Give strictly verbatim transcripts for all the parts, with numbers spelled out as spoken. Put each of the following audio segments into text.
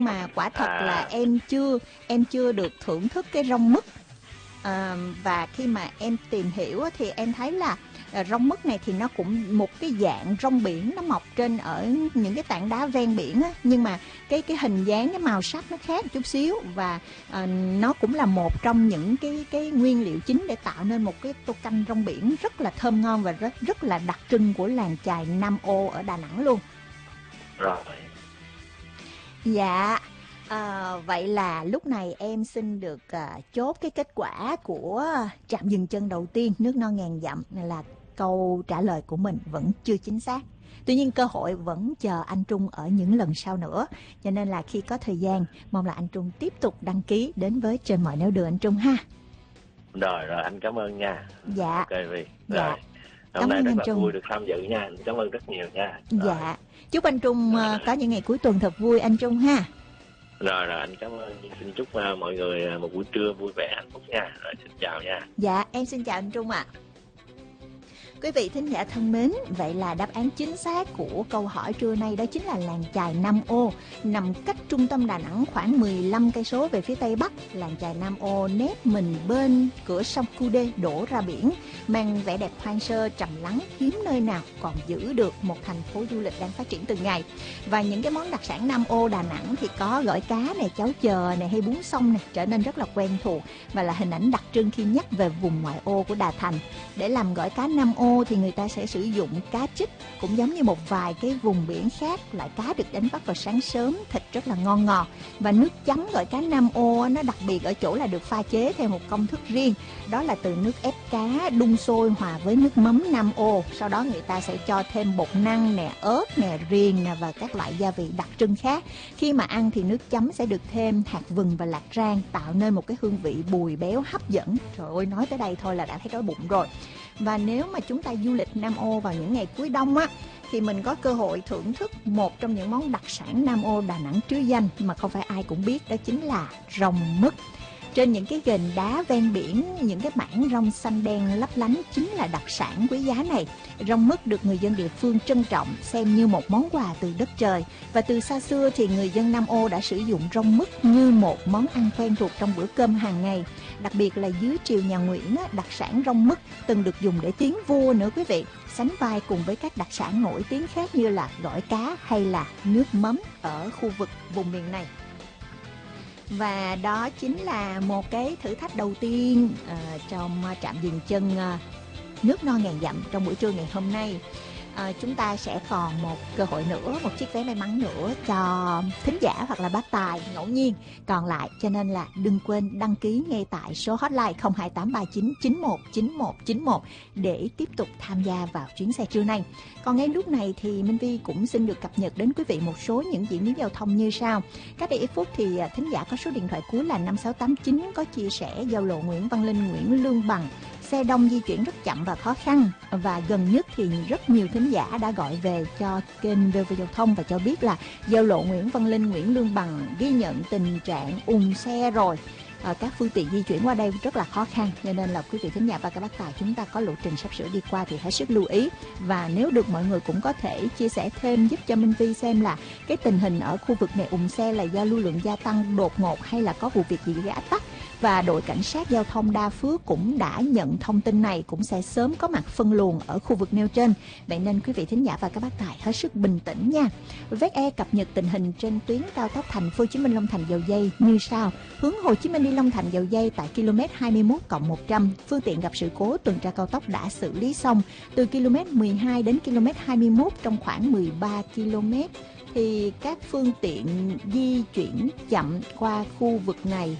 mà quả thật là À, em chưa em chưa được thưởng thức cái rong mứt. À, và khi mà em tìm hiểu á, thì em thấy là à, rong mứt này thì nó cũng một cái dạng rong biển, nó mọc trên ở những cái tảng đá ven biển á, nhưng mà cái cái hình dáng, cái màu sắc nó khác một chút xíu, và à, nó cũng là một trong những cái cái nguyên liệu chính để tạo nên một cái tô canh rong biển rất là thơm ngon và rất rất là đặc trưng của làng chài Nam Ô ở Đà Nẵng luôn. rồi. Dạ, à, vậy là lúc này em xin được à, chốt cái kết quả của trạm dừng chân đầu tiên nước non ngàn dặm là câu trả lời của mình vẫn chưa chính xác. Tuy nhiên cơ hội vẫn chờ anh Trung ở những lần sau nữa. Cho nên là khi có thời gian, mong là anh Trung tiếp tục đăng ký đến với Trên Mọi Nẻo Đường anh Trung ha. Rồi, rồi, anh cảm ơn nha. Dạ, Ok Vi. dạ, Rồi, hôm cảm nay ơn rất anh là Trung. vui được tham dự nha. Anh cảm ơn rất nhiều nha. Rồi, Dạ, chúc anh Trung rồi, à, có những ngày cuối tuần thật vui anh Trung ha. rồi, rồi, anh cảm ơn. Xin chúc uh, mọi người uh, một buổi trưa vui vẻ hạnh phúc nha. Rồi, xin chào nha. Dạ, em xin chào anh Trung ạ. À. Quý vị thính giả thân mến, vậy là đáp án chính xác của câu hỏi trưa nay đó chính là làng chài Nam Ô, nằm cách trung tâm Đà Nẵng khoảng mười lăm cây số về phía tây bắc. Làng chài Nam Ô nép mình bên cửa sông Cú Đê đổ ra biển, mang vẻ đẹp hoang sơ trầm lắng hiếm nơi nào còn giữ được một thành phố du lịch đang phát triển từng ngày. Và những cái món đặc sản Nam Ô Đà Nẵng thì có gỏi cá này, cháo chờ này hay bún sông này trở nên rất là quen thuộc và là hình ảnh đặc trưng khi nhắc về vùng ngoại ô của Đà Thành. Để làm gỏi cá Nam Ô thì người ta sẽ sử dụng cá trích, cũng giống như một vài cái vùng biển khác. Loại cá được đánh bắt vào sáng sớm, thịt rất là ngon ngọt. Và nước chấm gỏi cá Nam Ô nó đặc biệt ở chỗ là được pha chế theo một công thức riêng. Đó là từ nước ép cá đun sôi hòa với nước mắm Nam Ô. Sau đó người ta sẽ cho thêm bột năng nè, ớt nè, riềng nè và các loại gia vị đặc trưng khác. Khi mà ăn thì nước chấm sẽ được thêm hạt vừng và lạc rang, tạo nên một cái hương vị bùi béo hấp dẫn. Trời ơi, nói tới đây thôi là đã thấy đói bụng rồi. Và nếu mà chúng ta du lịch Nam Ô vào những ngày cuối đông á, thì mình có cơ hội thưởng thức một trong những món đặc sản Nam Ô Đà Nẵng trứ danh mà không phải ai cũng biết, đó chính là rong mứt. Trên những cái ghềnh đá ven biển, những cái mảng rong xanh đen lấp lánh chính là đặc sản quý giá này. Rong mứt được người dân địa phương trân trọng, xem như một món quà từ đất trời. Và từ xa xưa thì người dân Nam Ô đã sử dụng rong mứt như một món ăn quen thuộc trong bữa cơm hàng ngày. Đặc biệt là dưới triều nhà Nguyễn, đặc sản rong mứt từng được dùng để tiến vua nữa quý vị, sánh vai cùng với các đặc sản nổi tiếng khác như là gỏi cá hay là nước mắm ở khu vực vùng miền này. Và đó chính là một cái thử thách đầu tiên uh, trong trạm dừng chân uh, nước non ngàn dặm trong buổi trưa ngày hôm nay. À, chúng ta sẽ còn một cơ hội nữa, một chiếc vé may mắn nữa cho thính giả hoặc là bác tài ngẫu nhiên còn lại, cho nên là đừng quên đăng ký ngay tại số hotline không hai tám ba chín chín một chín một chín một để tiếp tục tham gia vào chuyến xe trưa nay. Còn ngay lúc này thì Minh Vi cũng xin được cập nhật đến quý vị một số những diễn biến giao thông như sau. Cách đây ít phút thì thính giả có số điện thoại cuối là năm sáu tám chín có chia sẻ giao lộ Nguyễn Văn Linh, Nguyễn Lương Bằng xe đông di chuyển rất chậm và khó khăn, và gần nhất thì rất nhiều thính giả đã gọi về cho kênh vê o vê Giao thông và cho biết là giao lộ Nguyễn Văn Linh, Nguyễn Lương Bằng ghi nhận tình trạng ùn xe rồi. À, các phương tiện di chuyển qua đây rất là khó khăn, cho nên là quý vị thính giả và các bác tài chúng ta có lộ trình sắp sửa đi qua thì hết sức lưu ý. Và nếu được mọi người cũng có thể chia sẻ thêm giúp cho Minh Vi xem là cái tình hình ở khu vực này ùn xe là do lưu lượng gia tăng đột ngột hay là có vụ việc gì gây ách tắc. Và đội cảnh sát giao thông Đa Phước cũng đã nhận thông tin này, cũng sẽ sớm có mặt phân luồng ở khu vực nêu trên. Vậy nên quý vị thính giả và các bác tài hết sức bình tĩnh nha. vê e cập nhật tình hình trên tuyến cao tốc Thành phố Hồ Chí Minh Long Thành Dầu Giây như sau. Hướng Hồ Chí Minh đi Long Thành Dầu Giây tại ki lô mét hai mươi mốt cộng một trăm, phương tiện gặp sự cố tuần tra cao tốc đã xử lý xong. Từ ki lô mét mười hai đến ki lô mét hai mươi mốt trong khoảng mười ba ki lô mét thì các phương tiện di chuyển chậm qua khu vực này.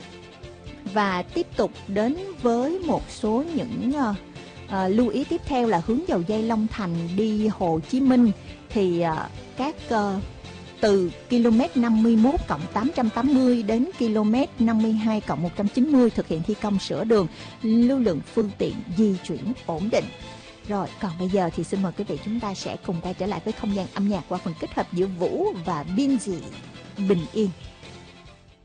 Và tiếp tục đến với một số những uh, uh, lưu ý tiếp theo là hướng Dầu Giây Long Thành đi Hồ Chí Minh thì uh, các uh, từ ki lô mét năm mươi mốt cộng tám trăm tám mươi đến ki lô mét năm mươi hai cộng một trăm chín mươi thực hiện thi công sửa đường, lưu lượng phương tiện di chuyển ổn định. Rồi, còn bây giờ thì xin mời quý vị chúng ta sẽ cùng quay trở lại với không gian âm nhạc qua phần kết hợp giữa Vũ và Binz, Bình Yên.